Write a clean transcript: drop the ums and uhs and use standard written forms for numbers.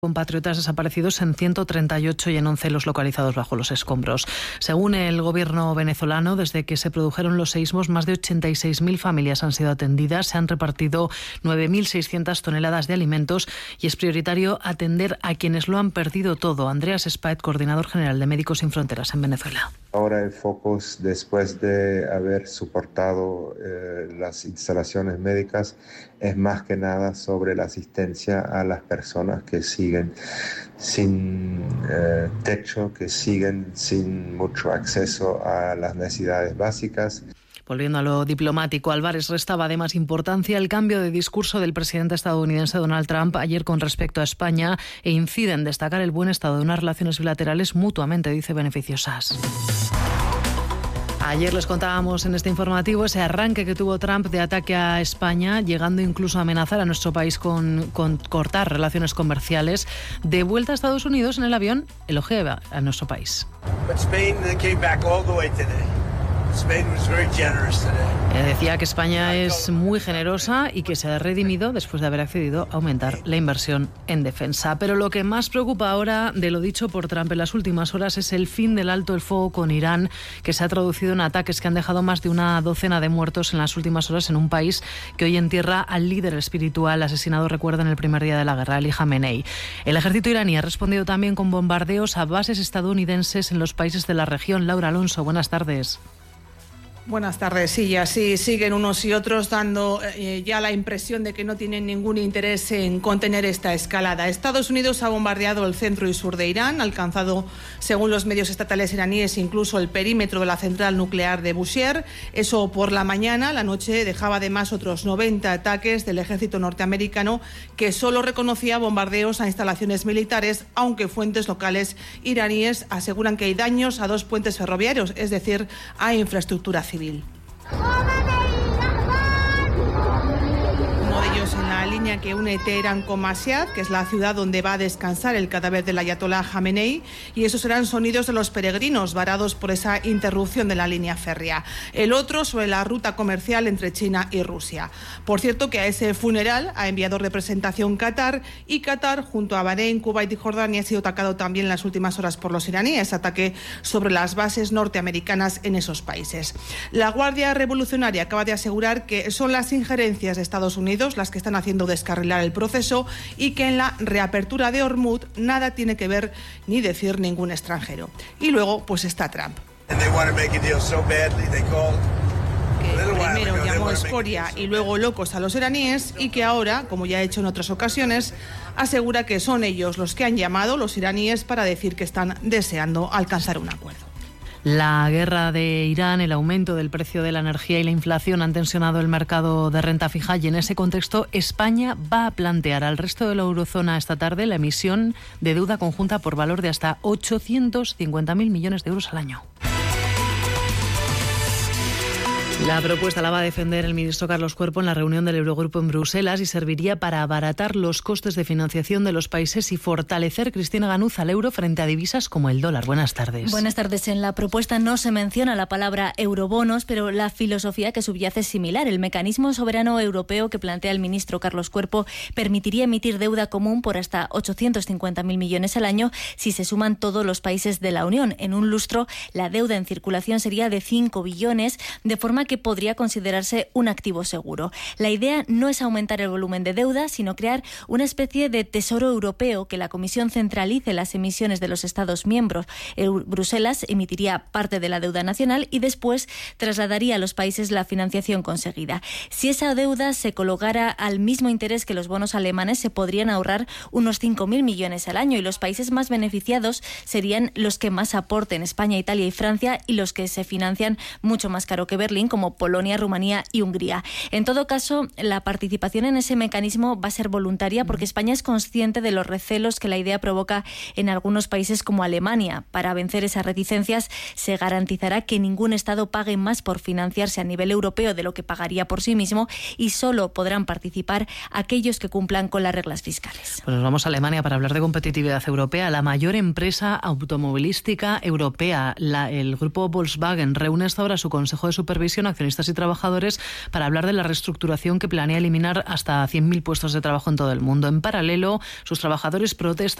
compatriotas desaparecidos en 138 y en 11 los localizados bajo los escombros. Según el gobierno venezolano, desde que se produjeron los seísmos, más de 86.000 familias han sido atendidas, se han repartido 9.600 toneladas de alimentos y es prioritario atender a quienes lo han perdido todo. Andreas Spaet, coordinador general de Médicos Sin Fronteras en Venezuela. Ahora el foco, después de haber soportado las instalaciones médicas, es más que nada sobre la asistencia a las personas que siguen sin techo, que siguen sin mucho acceso a las necesidades básicas. Volviendo a lo diplomático, Álvarez restaba además importancia el cambio de discurso del presidente estadounidense Donald Trump ayer con respecto a España e incide en destacar el buen estado de unas relaciones bilaterales mutuamente, dice, beneficiosas. Ayer les contábamos en este informativo ese arranque que tuvo Trump de ataque a España, llegando incluso a amenazar a nuestro país con cortar relaciones comerciales. De vuelta a Estados Unidos en el avión, elogia a nuestro país. Decía que España es muy generosa y que se ha redimido después de haber accedido a aumentar la inversión en defensa. Pero lo que más preocupa ahora de lo dicho por Trump en las últimas horas es el fin del alto el fuego con Irán, que se ha traducido en ataques que han dejado más de una docena de muertos en las últimas horas en un país que hoy entierra al líder espiritual asesinado, recuerda, en el primer día de la guerra, Ali Jamenei. El ejército iraní ha respondido también con bombardeos a bases estadounidenses en los países de la región. Laura Alonso, buenas tardes. Buenas tardes. Sí, así siguen unos y otros dando ya la impresión de que no tienen ningún interés en contener esta escalada. Estados Unidos ha bombardeado el centro y sur de Irán, ha alcanzado, según los medios estatales iraníes, incluso el perímetro de la central nuclear de Bushehr. Eso por la mañana. La noche dejaba además otros 90 ataques del ejército norteamericano, que solo reconocía bombardeos a instalaciones militares, aunque fuentes locales iraníes aseguran que hay daños a 2 puentes ferroviarios, es decir, a infraestructura civil. Uno de ellos en la línea que une Teherán con Mashhad, que es la ciudad donde va a descansar el cadáver del ayatolá Jamenei, y esos serán sonidos de los peregrinos varados por esa interrupción de la línea férrea. El otro sobre la ruta comercial entre China y Rusia. Por cierto, que a ese funeral ha enviado representación Qatar, y Qatar, junto a Bahrein, Kuwait y Jordania, ha sido atacado también en las últimas horas por los iraníes, ataque sobre las bases norteamericanas en esos países. La Guardia Revolucionaria acaba de asegurar que son las injerencias de Estados Unidos las que están haciendo descarrilar el proceso y que en la reapertura de Hormuz nada tiene que ver ni decir ningún extranjero. Y luego pues está Trump, que primero llamó escoria y luego locos a los iraníes, y que ahora, como ya ha hecho en otras ocasiones, asegura que son ellos los que han llamado, los iraníes, para decir que están deseando alcanzar un acuerdo. La guerra de Irán, el aumento del precio de la energía y la inflación han tensionado el mercado de renta fija, y en ese contexto España va a plantear al resto de la eurozona esta tarde la emisión de deuda conjunta por valor de hasta 850.000 millones de euros al año. La propuesta la va a defender el ministro Carlos Cuerpo en la reunión del Eurogrupo en Bruselas y serviría para abaratar los costes de financiación de los países y fortalecer, Cristina Ganuza, al euro frente a divisas como el dólar. Buenas tardes. Buenas tardes. En la propuesta no se menciona la palabra eurobonos, pero la filosofía que subyace es similar. El mecanismo soberano europeo que plantea el ministro Carlos Cuerpo permitiría emitir deuda común por hasta 850.000 millones al año si se suman todos los países de la Unión. En un lustro, la deuda en circulación sería de 5 billones, de forma que podría considerarse un activo seguro. La idea no es aumentar el volumen de deuda, sino crear una especie de tesoro europeo, que la Comisión centralice las emisiones de los Estados miembros. Bruselas emitiría parte de la deuda nacional y después trasladaría a los países la financiación conseguida. Si esa deuda se colocara al mismo interés que los bonos alemanes, se podrían ahorrar unos 5.000 millones al año, y los países más beneficiados serían los que más aporten: España, Italia y Francia, y los que se financian mucho más caro que Berlín, como Polonia, Rumanía y Hungría. En todo caso, la participación en ese mecanismo va a ser voluntaria, porque España es consciente de los recelos que la idea provoca en algunos países como Alemania. Para vencer esas reticencias, se garantizará que ningún Estado pague más por financiarse a nivel europeo de lo que pagaría por sí mismo, y solo podrán participar aquellos que cumplan con las reglas fiscales. Pues nos vamos a Alemania para hablar de competitividad europea. La mayor empresa automovilística europea, el grupo Volkswagen, reúne hasta ahora su Consejo de Supervisión Comisión Accionistas y Trabajadores para hablar de la reestructuración que planea eliminar hasta 100.000 puestos de trabajo en todo el mundo. En paralelo, sus trabajadores protestan